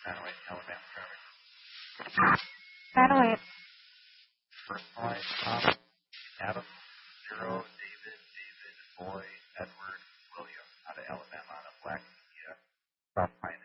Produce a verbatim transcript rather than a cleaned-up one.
Satellite, Alabama traffic. Satellite. Personalized stop. Adam, zero, David, David, boy, Edward, William, out of Alabama on a black Kia. Cross Pine